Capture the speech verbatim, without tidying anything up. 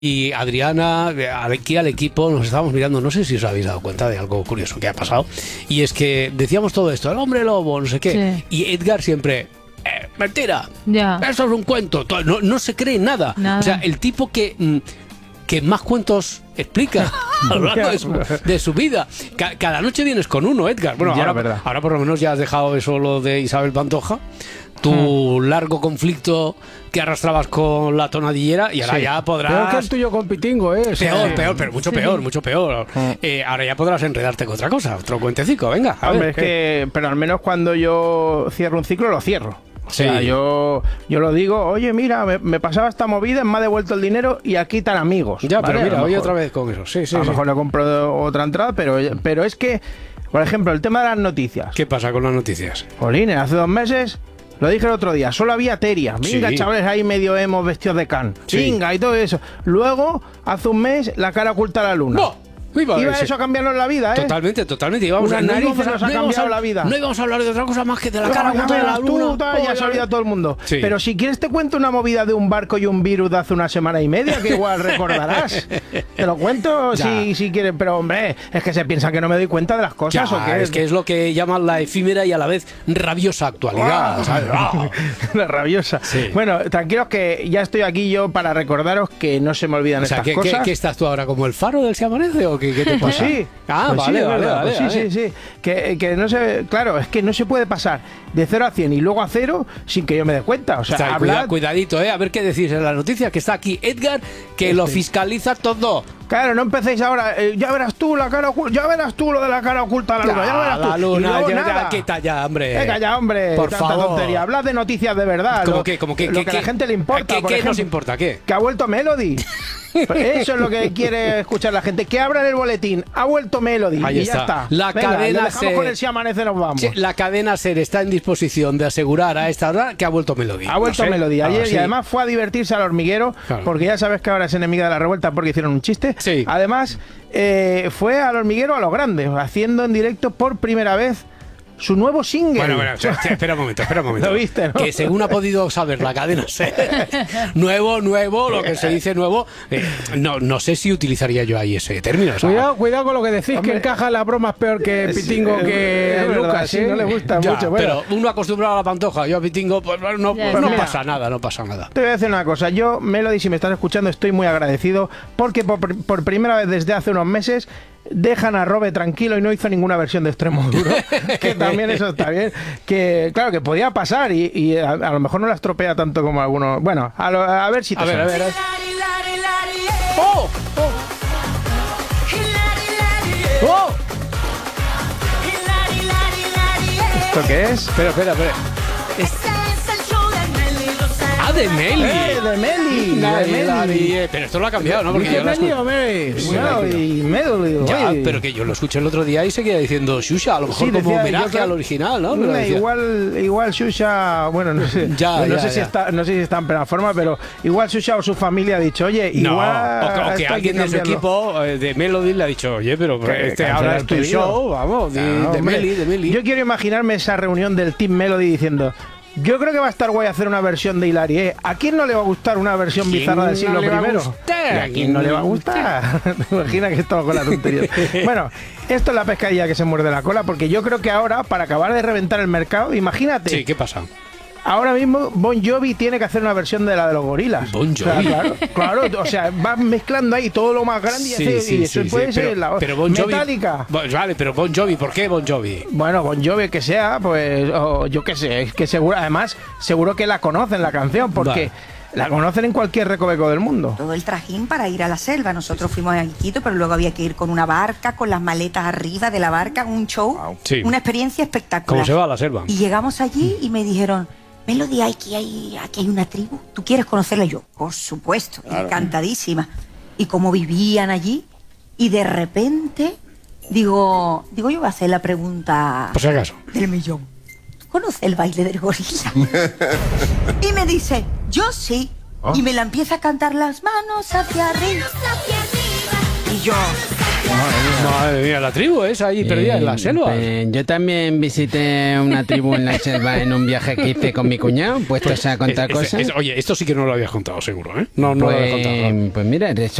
Y Adriana, aquí al equipo, nos estábamos mirando, no sé si os habéis dado cuenta de algo curioso que ha pasado, y es que decíamos todo esto, el hombre lobo, no sé qué, sí. Y Edgar siempre, eh, mentira, ya. Eso es un cuento, no, no se cree nada. nada, o sea, el tipo que, que más cuentos explica a lo largo de su, de su vida. Ca cada noche vienes con uno, Edgar. Bueno, ya, ahora, ahora por lo menos ya has dejado eso lo de Isabel Pantoja, tu hmm. largo conflicto que arrastrabas con la tonadillera, y ahora sí. ya podrás... Peor que el tuyo con Pitingo, ¿eh? Peor, sí. peor, pero mucho sí. peor, mucho peor. Hmm. Eh, ahora ya podrás enredarte con otra cosa, otro cuentecico, venga. A Hombre, ver, es ¿qué? que... Pero al menos cuando yo cierro un ciclo, lo cierro. O sea, sí. yo, yo lo digo, oye, mira, me, me pasaba esta movida, me ha devuelto el dinero y aquí están amigos. Ya, ¿vale? pero mira, hoy otra vez con eso. Sí, sí, a lo sí. mejor le compro otra entrada, pero, pero es que, por ejemplo, el tema de las noticias. ¿Qué pasa con las noticias? Jolines, hace dos meses... Lo dije el otro día, solo había Teria. Venga, sí. chavales, ahí medio hemos vestidos de can. Sí. Venga, y todo eso. Luego, hace un mes, la cara oculta a la luna. ¡No! Iba, iba eso a cambiarnos la vida, ¿eh? Totalmente, totalmente. Íbamos Unas a, no narices íbamos a, nos ha no cambiado a, la vida. No íbamos a hablar de otra cosa más que de la no, cara oculta de la luna. Tú, tal, ya se ha olvidado todo el mundo. Sí. Pero si quieres te cuento una movida de un barco y un virus de hace una semana y media, que igual recordarás. Te lo cuento si, si quieres. Pero, hombre, es que se piensan que no me doy cuenta de las cosas. Ya, ¿o qué? Es que es lo que llaman la efímera y a la vez rabiosa actualidad. Wow. ¿Sabes? Wow. La rabiosa. Sí. Bueno, tranquilos que ya estoy aquí yo para recordaros que no se me olvidan o sea, estas ¿qué, cosas. ¿qué, ¿Qué estás tú ahora? ¿Como el faro del Se Amanece o qué, qué te pasa? Pues sí. Ah, pues vale. Sí, Vale, verdad, vale, pues vale. sí, sí, sí. Que, que no se, claro, es que no se puede pasar de cero a cien y luego a cero sin que yo me dé cuenta. O sea, o sea hablar... cuida, cuidadito, ¿eh? A ver qué decís en la noticia, que está aquí Edgar, que este. lo fiscaliza todo. Claro, no empecéis ahora, eh, ya verás tú la cara oculta, ya verás tú lo de la cara oculta a la luna, ya, ya verás tú. La luna, ya, nada. ya, quita ya, hombre. Venga ya, hombre. Por tanta favor. tontería. Hablad de noticias de verdad. ¿Cómo lo, que, como que, lo que, que que a la gente le importa. ¿Qué, por qué ejemplo, nos importa? ¿Qué? Que ha vuelto Melody. Eso es lo que quiere escuchar la gente. Que abran el boletín. Ha vuelto Melody. Ahí y está. ya está. La Venga, cadena dejamos SER. con el Si Amanece nos vamos. Sí, la cadena SER está en disposición de asegurar a esta hora que ha vuelto Melody. Ha vuelto no sé. Melody ayer, ah, sí. Y además fue a divertirse al hormiguero, claro. Porque ya sabes que ahora es enemiga de la revuelta porque hicieron un chiste. Sí. Además, eh, fue al hormiguero a lo grande, haciendo en directo por primera vez su nuevo single. Bueno, bueno, espera un momento, espera un momento. Lo viste, ¿no? Que según ha podido saber la cadena SER, nuevo, nuevo, lo que se dice nuevo, eh, no, no sé si utilizaría yo ahí ese término. ¿Sabes? Cuidado, cuidado con lo que decís, hombre, que encaja la broma peor que Pitingo, sí, que es Lucas, verdad, sí, no le gusta ya, mucho. Bueno. Pero uno acostumbrado a la Pantoja, yo a Pitingo, pues no, ya, no mira, pasa nada, no pasa nada. Te voy a decir una cosa, yo, Melody, si me estás escuchando, estoy muy agradecido porque por, por primera vez desde hace unos meses dejan a Robe tranquilo y no hizo ninguna versión de Extremo Duro, que también eso está bien, que claro, que podía pasar y, y a, a lo mejor no la estropea tanto como algunos. Bueno, a, lo, a ver si te a ver, suena. a ver, a ver. ¡Oh! ¡Oh! ¡Oh! ¿Esto qué es? Espera, espera, espera. Es... Ah, de Meli. Eh, de Meli. Lari, de Meli. Lari, eh. Pero esto lo ha cambiado, ¿no? Porque ¿Qué yo lo Meli o Meli? Bueno, y Melody. Ya, oye. pero que yo lo escuché el otro día y seguía diciendo Shusha, a lo mejor Sí, como decía, homenaje creo, al original, ¿no? Pero decía, igual, igual Shusha, bueno, no sé, ya, no, ya, sé ya. Si está, no sé si está en plena forma, pero igual Shusha o su familia ha dicho, oye, no, igual. o que, o que alguien de su equipo eh, de Melody le ha dicho, oye, pero que, este ahora es tu show, vamos, de, no, de Meli, de Meli. Yo quiero imaginarme esa reunión del Team Melody diciendo: yo creo que va a estar guay hacer una versión de Hilarie. ¿A quién no le va a gustar una versión bizarra del siglo primero? ¿Y a quién no le va a gustar? ¿Te imaginas que esto con la tontería? Bueno, esto es la pescadilla que se muerde la cola, porque yo creo que ahora, para acabar de reventar el mercado, imagínate. Sí, ¿qué pasa? Ahora mismo Bon Jovi tiene que hacer una versión de la de los gorilas. Bon Jovi. O sea, claro, claro, o sea, vas mezclando ahí todo lo más grande y, sí, hace, sí, y eso sí, puede sí, ser pero, la pero Bon Jovi, Metallica. Vale, pero Bon Jovi, ¿por qué Bon Jovi? Bueno, Bon Jovi que sea, pues o yo qué sé, es que seguro, además seguro que la conocen la canción porque vale. La conocen en cualquier recoveco del mundo. Todo el trajín para ir a la selva. Nosotros fuimos a Quito, pero luego había que ir con una barca, con las maletas arriba de la barca, un show, wow. Sí. Una experiencia espectacular. ¿Cómo se va a la selva? Y llegamos allí y me dijeron: Melody, aquí hay, aquí hay una tribu, ¿tú quieres conocerla? Y yo, por supuesto, claro. Encantadísima. Y cómo vivían allí, y de repente, digo, digo yo voy a hacer la pregunta por si acaso del millón. ¿Tú conoces el baile del gorila? Y me dice, yo sí. ¿Oh? Y me la empieza a cantar las manos hacia arriba. Y yo, Madre mía, la tribu esa ahí perdida eh, en la selva. Pues, yo también visité una tribu en la selva en un viaje que hice con mi cuñado, puestos pues, a contar es, cosas. Es, es, oye, esto sí que no lo habías contado, seguro, ¿eh? No, no pues, lo habías contado. Pues mira,